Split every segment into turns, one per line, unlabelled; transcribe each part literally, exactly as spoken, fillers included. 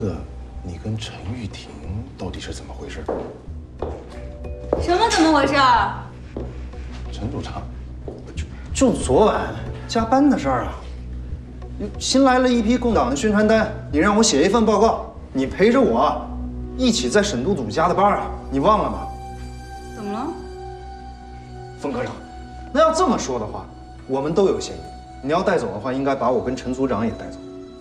呃，你跟陈玉婷到底是怎么回事？
什么怎么回事？
陈组长，
就就昨晚加班的事儿啊。新来了一批共党的宣传单，你让我写一份报告，你陪着我一起在审读组加的班啊，你忘了吗？
怎么了？
冯科长，那要这么说的话，我们都有嫌疑。你要带走的话，应该把我跟陈组长也带走。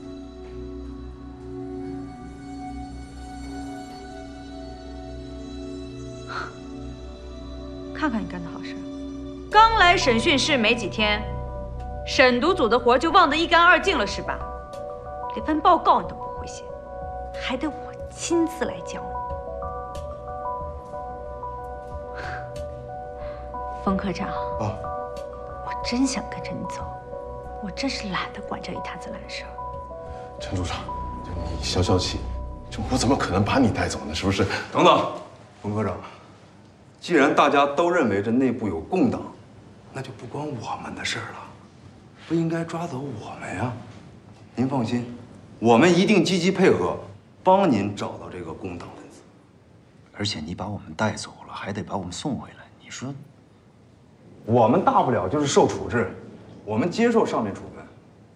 看看你干的好事，刚来审讯室没几天，审读组的活就忘得一干二净了是吧？连份报告你都不会写，还得我亲自来教你。冯科长，
啊，
我真想跟着你走，我真是懒得管这一摊子烂事儿。
陈组长，就你消消气，就我怎么可能把你带走呢？是不是？
等等，冯科长。 既然大家都认为这内部有共党，那就不关我们的事儿了，不应该抓走我们呀。您放心，我们一定积极配合，帮您找到这个共党分子。
而且你把我们带走了，还得把我们送回来，你说，
我们大不了就是受处置，我们接受上面处分。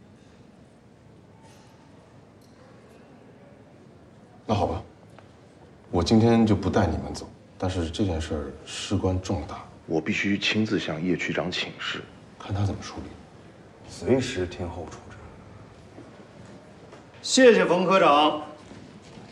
那好吧，我今天就不带你们走。 但是这件事儿事关重大，
我必须亲自向叶区长请示，
看他怎么处理。
随时听候处置。
谢谢冯科长。